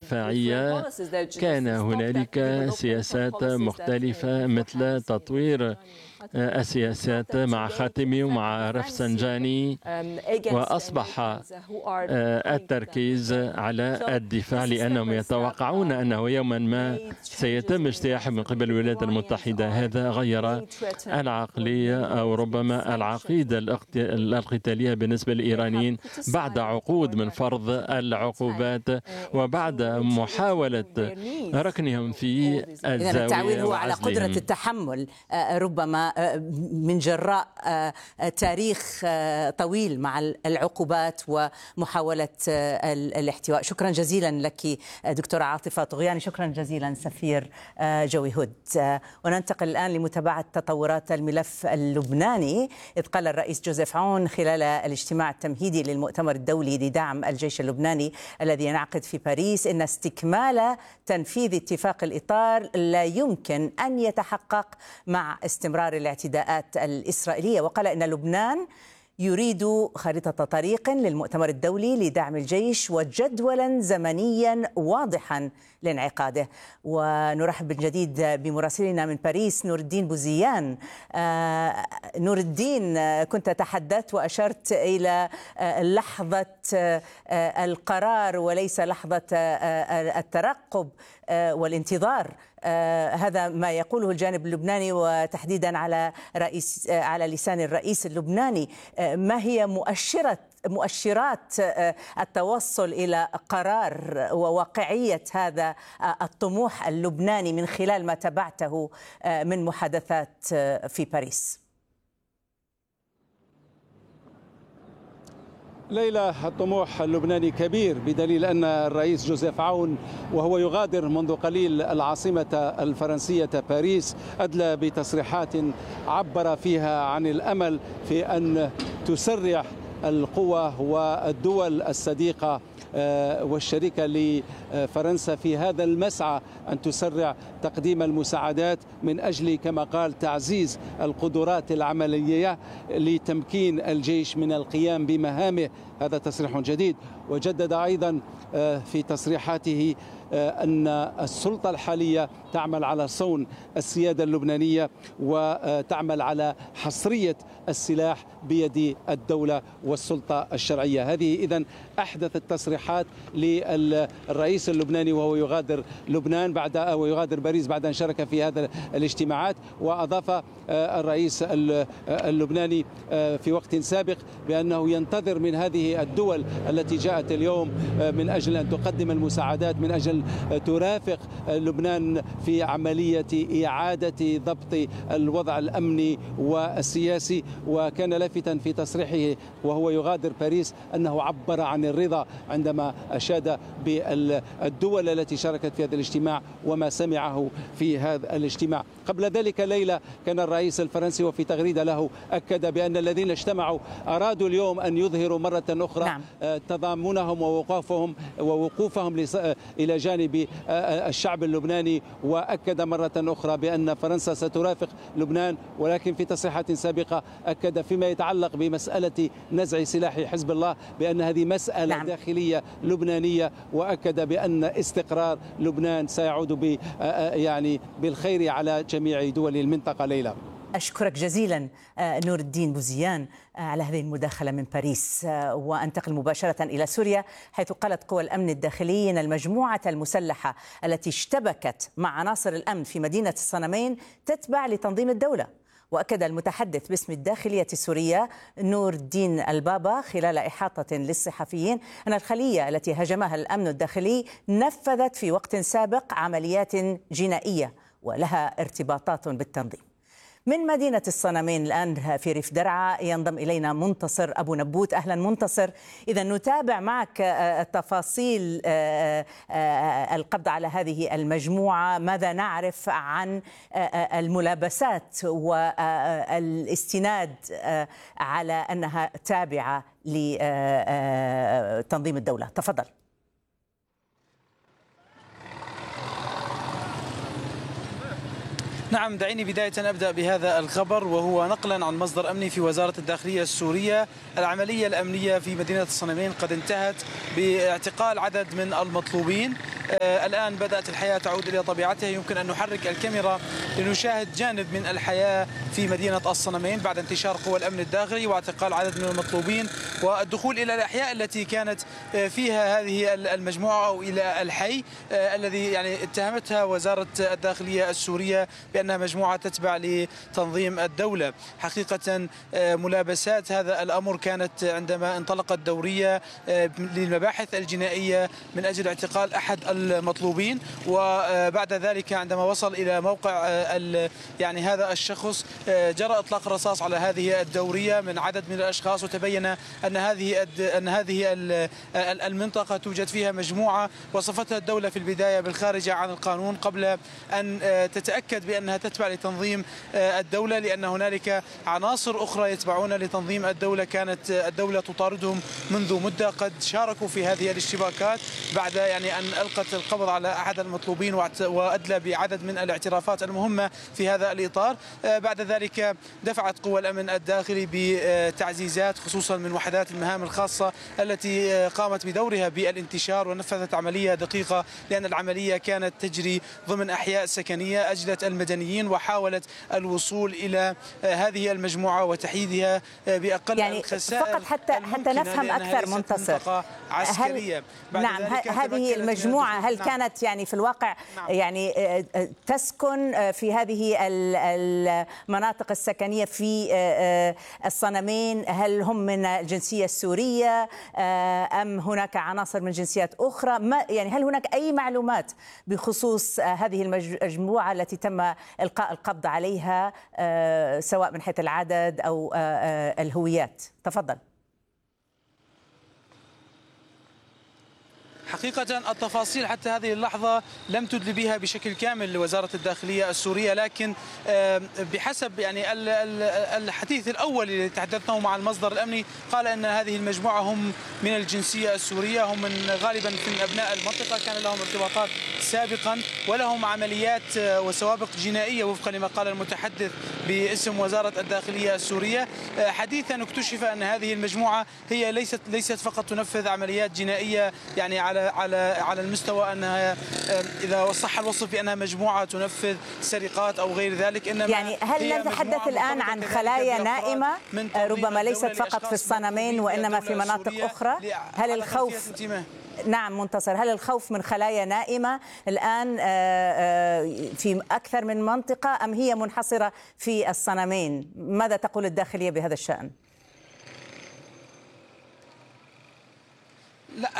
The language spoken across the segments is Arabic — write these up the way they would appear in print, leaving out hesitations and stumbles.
دفاعية. كان هنالك سياسات مختلفة مثل تطوير السياسات مع خاتمي ومع رفسنجاني، وأصبح التركيز على الدفاع لأنهم يتوقعون أنه يوما ما سيتم اجتياحهم من قبل الولايات المتحدة. هذا غير العقلية أو ربما العقيدة القتالية بالنسبة للإيرانيين بعد عقود من فرض العقوبات وبعد محاولة ركنهم في الزاوية. التعويل هو على قدرة التحمل ربما من جراء تاريخ طويل مع العقوبات ومحاولة الاحتواء. شكرا جزيلا لك دكتورة عاطفة طغياني، شكرا جزيلا سفير جوي هود. وننتقل الآن لمتابعة تطورات الملف اللبناني، إذ قال الرئيس جوزيف عون خلال الاجتماع التمهيدي للمؤتمر الدولي لدعم الجيش اللبناني الذي ينعقد في باريس إن استكمال تنفيذ اتفاق الإطار لا يمكن أن يتحقق مع استمرار الاعتداءات الإسرائيلية. وقال إن لبنان يريد خارطة طريق للمؤتمر الدولي لدعم الجيش وجدولا زمنيا واضحا لانعقاده. ونرحب بالجديد بمراسلنا من باريس نور الدين بوزيان. نور الدين، كنت تحدثت وأشرت إلى لحظة القرار وليس لحظة الترقب والانتظار. هذا ما يقوله الجانب اللبناني وتحديدا على لسان الرئيس اللبناني. ما هي مؤشرات التوصل إلى قرار وواقعية هذا الطموح اللبناني من خلال ما تبعته من محادثات في باريس؟ ليلى، الطموح اللبناني كبير بدليل أن الرئيس جوزيف عون وهو يغادر منذ قليل العاصمة الفرنسية باريس أدلى بتصريحات عبر فيها عن الأمل في أن تسرع القوى والدول الصديقة والشريكة لفرنسا في هذا المسعى أن تسرع تقديم المساعدات من أجل كما قال تعزيز القدرات العملية لتمكين الجيش من القيام بمهامه. هذا تصريح جديد. وجدد أيضا في تصريحاته أن السلطة الحالية تعمل على صون السيادة اللبنانية وتعمل على حصرية السلاح بيد الدولة والسلطة الشرعية. هذه إذن أحدث التصريحات للرئيس اللبناني وهو يغادر لبنان ويغادر باريس بعد أن شارك في هذا الاجتماعات. وأضاف الرئيس اللبناني في وقت سابق بأنه ينتظر من هذه الدول التي جاءت اليوم من أجل أن تقدم المساعدات، من أجل ترافق لبنان في عملية إعادة ضبط الوضع الأمني والسياسي. وكان لافتا في تصريحه وهو يغادر باريس أنه عبر عن الرضا عندما أشاد بالدول التي شاركت في هذا الاجتماع وما سمعه في هذا الاجتماع. قبل ذلك ليلة كان الرئيس الفرنسي وفي تغريدة له أكد بأن الذين اجتمعوا أرادوا اليوم أن يظهروا مرة أخرى تضامنهم ووقوفهم إلى جانب الشعب اللبناني. وأكد مرة أخرى بأن فرنسا سترافق لبنان، ولكن في تصريحات سابقة أكد فيما يتعلق بمسألة نزع سلاح حزب الله بأن هذه مسألة داخلية لبنانية، وأكد بأن استقرار لبنان سيعود بالخير على جميع دول المنطقة. ليلى، أشكرك جزيلا نور الدين بوزيان على هذه المداخلة من باريس. وأنتقل مباشرة إلى سوريا، حيث قالت قوى الأمن الداخلي أن المجموعة المسلحة التي اشتبكت مع عناصر الأمن في مدينة الصنمين تتبع لتنظيم الدولة. وأكد المتحدث باسم الداخلية السورية نور الدين البابا خلال إحاطة للصحفيين أن الخلية التي هجمها الأمن الداخلي نفذت في وقت سابق عمليات جنائية ولها ارتباطات بالتنظيم. من مدينة الصنمين الآن في ريف درعا ينضم إلينا منتصر أبو نبوت. أهلا منتصر. إذا نتابع معك تفاصيل القبض على هذه المجموعة، ماذا نعرف عن الملابسات والاستناد على أنها تابعة لتنظيم الدولة؟ تفضل. نعم، دعيني بداية أبدأ بهذا الخبر، وهو نقلا عن مصدر أمني في وزارة الداخلية السورية. العملية الأمنية في مدينة الصنمين قد انتهت باعتقال عدد من المطلوبين الآن بدأت الحياة تعود إلى طبيعتها. يمكن أن نحرك الكاميرا لنشاهد جانب من الحياة في مدينة الصنمين بعد انتشار قوى الأمن الداخلي واعتقال عدد من المطلوبين والدخول إلى الأحياء التي كانت فيها هذه المجموعة أو إلى الحي الذي يعني اتهمتها وزارة الداخلية السورية بأنها مجموعة تتبع لتنظيم الدولة. حقيقة ملابسات هذا الأمر كانت عندما انطلقت دورية للمباحث الجنائية من أجل اعتقال أحد المطلوبين، وبعد ذلك عندما وصل إلى موقع يعني هذا الشخص جرى إطلاق الرصاص على هذه الدورية من عدد من الأشخاص، وتبين أن هذه المنطقة توجد فيها مجموعة وصفتها الدولة في البداية بالخارجة عن القانون قبل أن تتأكد بأنها تتبع لتنظيم الدولة، لأن هنالك عناصر أخرى يتبعون لتنظيم الدولة كانت الدولة تطاردهم منذ مدة، قد شاركوا في هذه الاشتباكات بعد يعني أن ألقت القبض على أحد المطلوبين وأدلى بعدد من الاعترافات المهمة في هذا الإطار. بعد ذلك دفعت قوى الأمن الداخلي بتعزيزات خصوصا من وحدات المهام الخاصة التي قامت بدورها بالانتشار ونفذت عملية دقيقة، لأن العملية كانت تجري ضمن أحياء سكنية، أجلت المدنيين وحاولت الوصول إلى هذه المجموعة وتحييدها بأقل يعني الخسائر فقط حتى نفهم أكثر منتصر، نعم هذه المجموعة هل كانت يعني في الواقع يعني تسكن في هذه المناطق السكنية في الصنمين؟ هل هم من الجنسية السورية أم هناك عناصر من جنسيات أخرى؟ يعني هل هناك أي معلومات بخصوص هذه المجموعة التي تم إلقاء القبض عليها سواء من حيث العدد أو الهويات؟ تفضل. حقيقة التفاصيل حتى هذه اللحظة لم تدلي بها بشكل كامل لوزارة الداخلية السورية، لكن بحسب يعني الحديث الأول اللي تحدثناه مع المصدر الأمني قال أن هذه المجموعة هم من الجنسية السورية، هم من غالبا من أبناء المنطقة، كان لهم ارتباطات سابقا ولهم عمليات وسوابق جنائية وفقا لما قال المتحدث باسم وزارة الداخلية السورية. حديثا اكتشف أن هذه المجموعة هي ليست فقط تنفذ عمليات جنائية يعني على المستوى أنها إذا صح الوصف بأنها مجموعة تنفذ سرقات أو غير ذلك، إنما يعني هل نتحدث الآن عن خلايا نائمة ربما ليست فقط في الصنمين وإنما في مناطق أخرى؟ هل الخوف نعم منتصر، هل الخوف من خلايا نائمة الآن في أكثر من منطقة أم هي منحصرة في الصنمين؟ ماذا تقول الداخلية بهذا الشأن؟ لا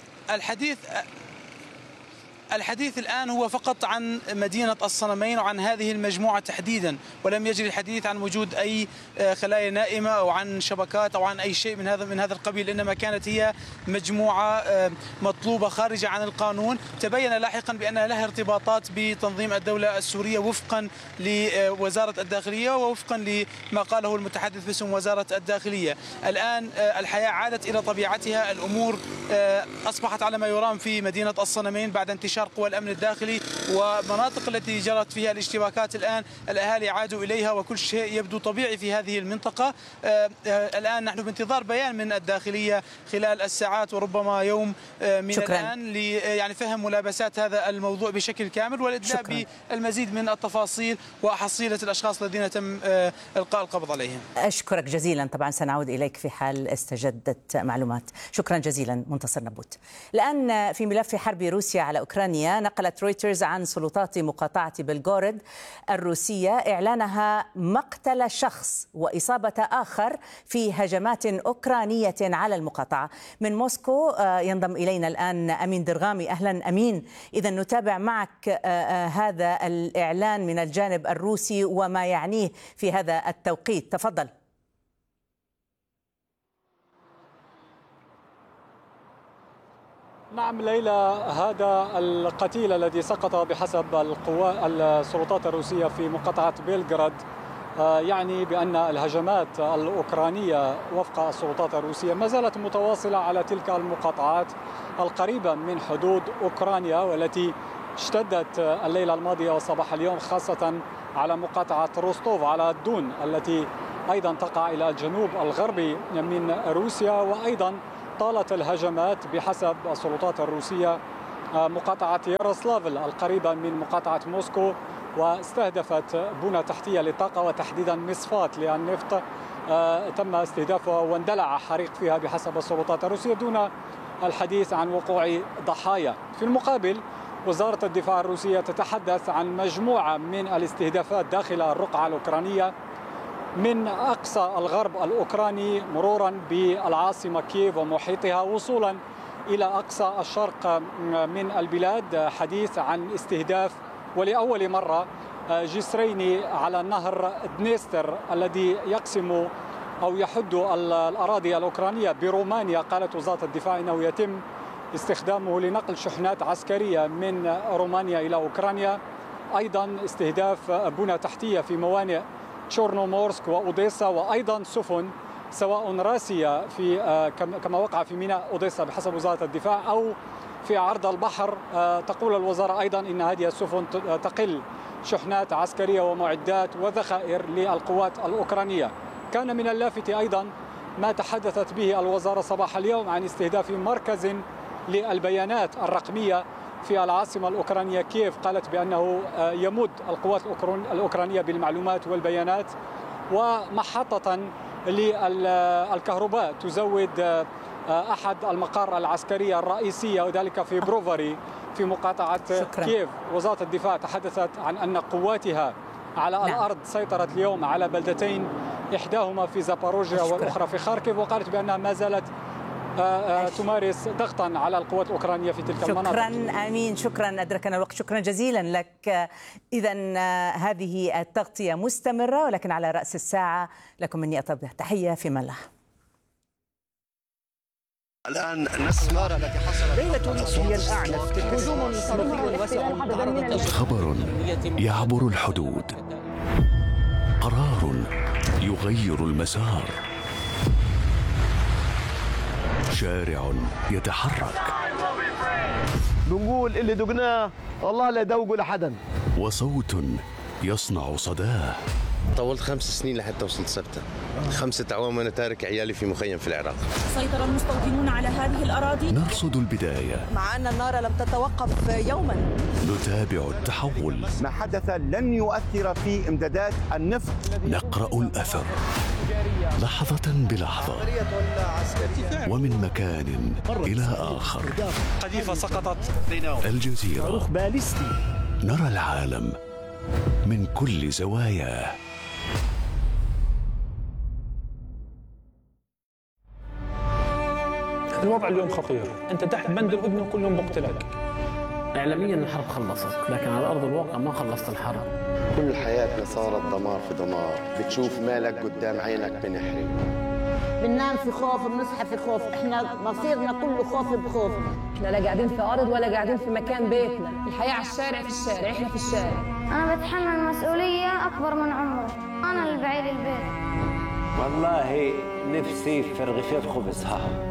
الحديث الآن هو فقط عن مدينة الصنمين وعن هذه المجموعة تحديدا، ولم يجري الحديث عن وجود أي خلايا نائمة أو عن شبكات أو عن أي شيء من هذا القبيل، إنما كانت هي مجموعة مطلوبة خارجة عن القانون. تبين لاحقا بأنها لها ارتباطات بتنظيم الدولة السورية وفقا لوزارة الداخلية ووفقا لما قاله المتحدث باسم وزارة الداخلية. الآن الحياة عادت إلى طبيعتها، الأمور أصبحت على ما يرام في مدينة الصنمين بعد انتشار قوى الأمن الداخلي، ومناطق التي جرت فيها الاشتباكات الآن الأهالي عادوا إليها وكل شيء يبدو طبيعي في هذه المنطقة. الآن نحن بانتظار بيان من الداخلية خلال الساعات وربما يوم من الآن يعني فهم ملابسات هذا الموضوع بشكل كامل والإدلاء بالمزيد من التفاصيل وحصيلة الأشخاص الذين تم إلقاء القبض عليهم. أشكرك جزيلا، طبعا سنعود إليك في حال استجدت معلومات. شكرا جزيلا منتصر نبوت. الآن في ملف حرب روسيا على أوكرانيا، نقلت رويترز عن سلطات مقاطعة بلغورود الروسية إعلانها مقتل شخص وإصابة آخر في هجمات أوكرانية على المقاطعة. من موسكو ينضم إلينا الآن أمين درغامي. أهلا أمين، إذا نتابع معك هذا الإعلان من الجانب الروسي وما يعنيه في هذا التوقيت، تفضل. نعم ليلى، هذا القتيل الذي سقط بحسب السلطات الروسية في مقاطعة بلغراد يعني بأن الهجمات الأوكرانية وفق السلطات الروسية ما زالت متواصلة على تلك المقاطعات القريبة من حدود أوكرانيا، والتي اشتدت الليلة الماضية وصباح اليوم خاصة على مقاطعة روستوف على الدون التي أيضا تقع إلى الجنوب الغربي من روسيا. وأيضا طالت الهجمات بحسب السلطات الروسية مقاطعة ياروسلافل القريبة من مقاطعة موسكو، واستهدفت بنى تحتية للطاقة وتحديدا مصفاة للنفط تم استهدافها واندلع حريق فيها بحسب السلطات الروسية دون الحديث عن وقوع ضحايا. في المقابل وزارة الدفاع الروسية تتحدث عن مجموعة من الاستهدافات داخل الرقعة الأوكرانية من أقصى الغرب الأوكراني مرورا بالعاصمة كييف ومحيطها وصولا إلى أقصى الشرق من البلاد. حديث عن استهداف ولأول مرة جسرين على نهر دنيستر الذي يقسم أو يحد الأراضي الأوكرانية برومانيا. قالت وزارة الدفاع إنه يتم استخدامه لنقل شحنات عسكرية من رومانيا إلى أوكرانيا. أيضا استهداف بنى تحتية في موانئ تشورنومورسك وأوديسا، وأيضا سفن سواء راسية في كما وقع في ميناء أوديسا بحسب وزارة الدفاع أو في عرض البحر. تقول الوزارة أيضا إن هذه السفن تقل شحنات عسكرية ومعدات وذخائر للقوات الأوكرانية. كان من اللافت أيضا ما تحدثت به الوزارة صباح اليوم عن استهداف مركز للبيانات الرقمية في العاصمة الأوكرانية كييف. قالت بأنه يمد القوات الأوكرانية بالمعلومات والبيانات، ومحطة للكهرباء تزود أحد المقار العسكرية الرئيسية وذلك في بروفاري في مقاطعة كييف. وزارة الدفاع تحدثت عن أن قواتها على الأرض سيطرت اليوم على بلدتين، إحداهما في زاباروجيا والأخرى في خاركيف، وقالت بأنها ما زالت تمارس ضغطا على القوات الأوكرانية في تلك المناطق. شكرا أمين، شكرا، أدركنا الوقت، شكرا جزيلا لك. إذن هذه التغطية مستمرة، ولكن على رأس الساعة لكم مني أطيب تحية في الله. الآن نسمع التي حصلت ليلة هي الأعنف، هجوم صاروخي واسع، خبر يعبر الحدود، قرار يغير المسار، شارع يتحرك، بنقول اللي دقناه والله لا دوقه لحدا، وصوت يصنع صداه. طولت 5 سنين لحتى وصلت سبتة، 5 أعوام وأنا تارك عيالي في مخيم في العراق. سيطر المستوطنون على هذه الأراضي. نرصد البداية مع أن النار لم تتوقف يوما. نتابع التحول. ما حدث لن يؤثر في إمدادات النفط. نقرأ الأثر لحظة بلحظة ومن مكان إلى آخر. قذيفة سقطت. الجزيرة، صاروخ باليستي. نرى العالم من كل زواياه. الوضع اليوم خطير، أنت تحت بند الهدنة وكل يوم بقتلك. إعلاميا الحرب خلصت، لكن على أرض الواقع ما خلصت الحرب. كل حياتنا صارت دمار في دمار، بتشوف مالك قدام عينك بنحرق. بننام في خوف، بنصحى في خوف، احنا مصيرنا كله خوف بخوف. احنا لا قاعدين في أرض ولا قاعدين في مكان بيتنا، الحياة على الشارع، في الشارع، احنا في الشارع. أنا بتحمل مسؤولية أكبر من عمري، أنا اللي بعيد البيت. والله نفسي في رغيفين خبز.